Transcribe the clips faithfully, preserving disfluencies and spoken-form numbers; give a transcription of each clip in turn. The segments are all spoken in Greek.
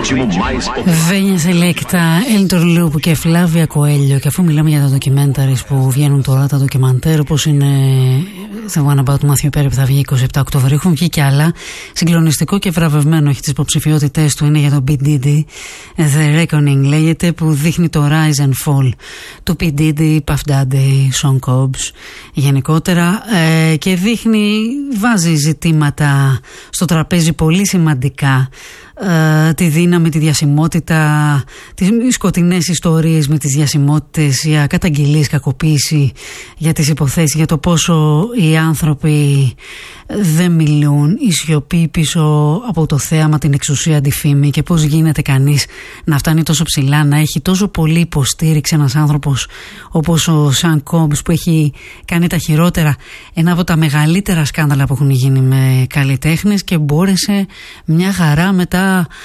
Βένια Σελέκτα, Έλτορ Λούπ και Φλάβια Κοέλιο. Και αφού μιλάμε για τα ντοκιμένταρις που βγαίνουν τώρα, τα ντοκιμαντέρ, όπως είναι The One About Matthew Perry που θα βγει εικοστή εβδόμη Οκτωβρίου, έχουν βγει κι άλλα. Συγκλονιστικό και βραβευμένο, έχει τις υποψηφιότητες του, είναι για το P. Diddy, The Reckoning λέγεται, που δείχνει το rise and fall του P. Diddy, Puff Daddy, Sean Combs γενικότερα, ε, και δείχνει, βάζει ζητήματα στο τραπέζι πολύ σημαντικά. Uh, τη δύναμη, τη διασημότητα, τις σκοτεινές ιστορίες με τις διασημότητες, για καταγγελίες, κακοποίηση, για τις υποθέσεις, για το πόσο οι άνθρωποι δεν μιλούν, η σιωπή πίσω από το θέαμα, την εξουσία, τη φήμη, και πώς γίνεται κανείς να φτάνει τόσο ψηλά, να έχει τόσο πολύ υποστήριξη ένας άνθρωπος όπως ο Sean Combs, που έχει κάνει τα χειρότερα, ένα από τα μεγαλύτερα σκάνδαλα που έχουν γίνει με καλλιτέχνες, και μπόρεσε μια χαρά μετά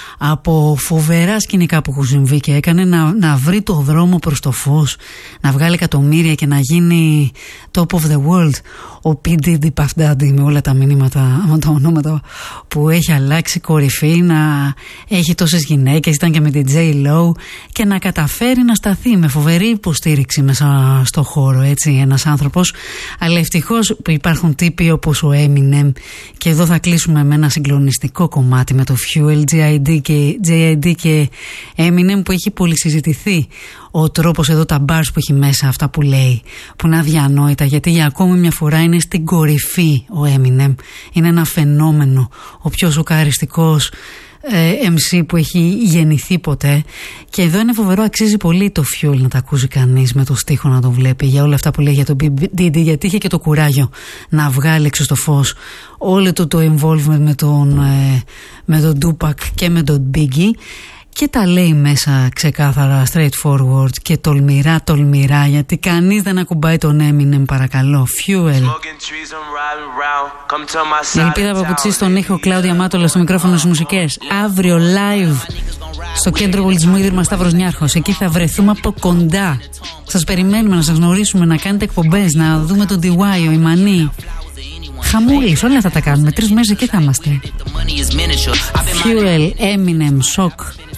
από φοβερά σκηνικά που έχουν συμβεί και έκανε να, να βρει το δρόμο προς το φως, να βγάλει εκατομμύρια και να γίνει top of the world. Ο P. Diddy, Puff Daddy, με όλα τα μηνύματα, με τα ονόματα που έχει αλλάξει κορυφή, να έχει τόσες γυναίκες, ήταν και με την J-Lo, και να καταφέρει να σταθεί με φοβερή υποστήριξη μέσα στο χώρο, έτσι, ένας άνθρωπος. Αλλά ευτυχώς που υπάρχουν τύποι όπως ο Eminem, και εδώ θα κλείσουμε με ένα συγκλονιστικό κομμάτι με το Fuel, τζέι άι ντι και, τζέι άι ντι και Eminem, που έχει πολυσυζητηθεί ο τρόπος εδώ, τα bars που έχει μέσα, αυτά που λέει, που είναι αδιανόητα, γιατί για ακόμη μια φορά είναι στην κορυφή ο Eminem. Είναι ένα φαινόμενο, ο πιο σοκαριστικός ε, εμ σι που έχει γεννηθεί ποτέ. Και εδώ είναι φοβερό, αξίζει πολύ το Fuel να τα ακούσει κανείς με το στίχο, να το βλέπει, για όλα αυτά που λέει για τον P. Diddy, γιατί είχε και το κουράγιο να βγάλει έξω στο φως όλο το, το involvement με τον, ε, με τον Tupac και με τον Biggie. Και τα λέει μέσα ξεκάθαρα, straightforward και τολμηρά, τολμηρά, γιατί κανείς δεν ακουμπάει τον Eminem, παρακαλώ. Fuel. Η Ελπίδα Παπουτσή στον ήχο, Κλάουδια Μάτολα στο μικρόφωνο στις μουσικές. Αύριο live στο Κέντρο Πολιτισμού Ίδρυμα Σταύρος Νιάρχος. Εκεί θα βρεθούμε από κοντά. Σας περιμένουμε να σας γνωρίσουμε, να κάνετε εκπομπές, να δούμε τον ντι γουάι, ο Ιμανί. Χαμούλης, όλα αυτά τα κάνουμε. Τρεις μέρες εκεί θα είμαστε. Fuel, Eminem, Shock.